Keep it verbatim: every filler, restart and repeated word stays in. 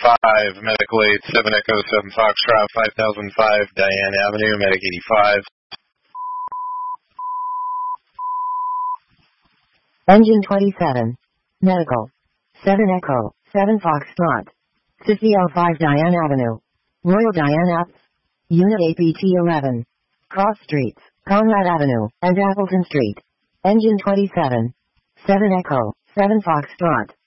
five, Medical eight, seven Echo seven Foxtrot, five thousand five, Diane Avenue, Medic eighty-five. Engine twenty-seven, Medical seven Echo seven Foxtrot, fifty oh five Diane Avenue, Royal Diane Ave, Unit A P T eleven, Cross Streets, Conrad Avenue, and Appleton Street. Engine twenty-seven, seven Echo seven Foxtrot.